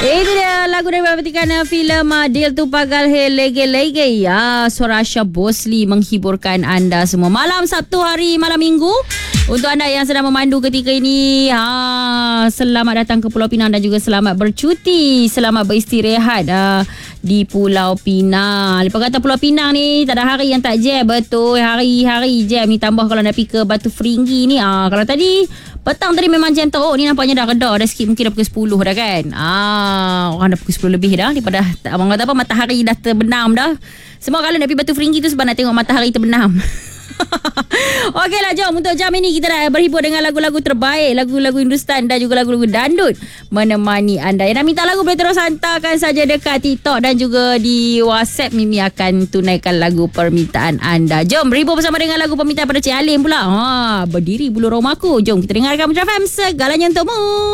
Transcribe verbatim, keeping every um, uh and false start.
Ini dia lagu dari petikan filem Dil Tu Pagal He Lege Lege ya. Suara Asha Bosli menghiburkan anda semua malam Sabtu hari malam Minggu. Untuk anda yang sedang memandu ketika ini, ha, selamat datang ke Pulau Pinang dan juga selamat bercuti, selamat beristirahat uh, di Pulau Pinang. Lepas kata Pulau Pinang ni tak ada hari yang tak jam. Betul, hari-hari jam ni, tambah kalau nak pergi ke Batu Feringgi ni. Ah, kalau tadi petang tadi memang jam teruk ni, nampaknya dah reda, dah sikit, mungkin dah pukul sepuluh dah kan. Ah, orang dah pukul sepuluh lebih dah daripada abang kata apa, matahari dah terbenam dah. Semua kalau nak pergi Batu Feringgi tu sebab nak tengok matahari terbenam. Okeylah, jom untuk jam ini kita dah berhibur dengan lagu-lagu terbaik, lagu-lagu Hindustan dan juga lagu-lagu dandut menemani anda. Yang nak minta lagu boleh terus hantarkan saja dekat TikTok dan juga di WhatsApp. Mimi akan tunaikan lagu permintaan anda. Jom berhibur bersama dengan lagu permintaan pada Cik Alim pula. Ha, berdiri bulu romaku. Jom kita dengarkan Putra F M, segalanya untukmu.